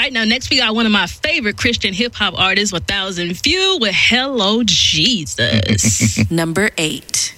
right, now next we got one of my favorite Christian hip-hop artists, 1000 View, with Hello Jesus. Number 8.